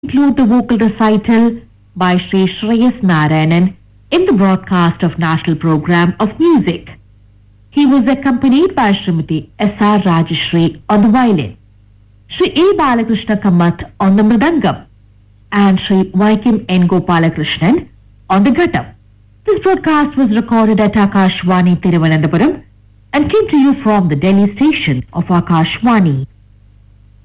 include the vocal recital by Sri Shreyas Narayanan in the broadcast of National Program of Music. He was accompanied by Srimati S.R. Rajashri on the violin, Sri A. Balakrishna Kamath on the mridangam, and Sri Vaikim N. Gopalakrishnan on the ghattam. This broadcast was recorded at Akashvani Thiruvananthapuram and came to you from the Delhi station of Akashvani.